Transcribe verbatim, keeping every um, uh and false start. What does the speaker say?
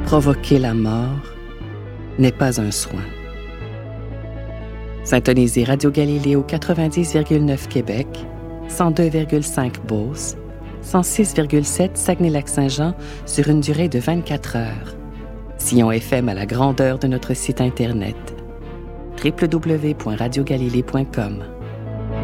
provoquer la mort n'est pas un soin. Syntonisez Radio Galilée au quatre-vingt-dix virgule neuf Québec, cent deux virgule cinq Beauce, cent six virgule sept Saguenay-Lac-Saint-Jean sur une durée de vingt-quatre heures. Sillon F M à la grandeur de notre site Internet. w w w point radio galilée point com